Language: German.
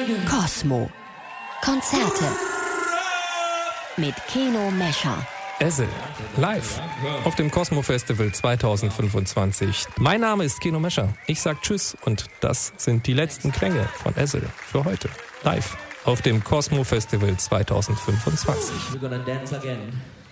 Cosmo. Konzerte. Mit Keno Mescher. Ezel, live auf dem Cosmo Festival 2025. Mein Name ist Keno Mescher. Ich sag Tschüss und das sind die letzten Klänge von Ezel für heute. Live auf dem Cosmo Festival 2025. We're gonna dance again.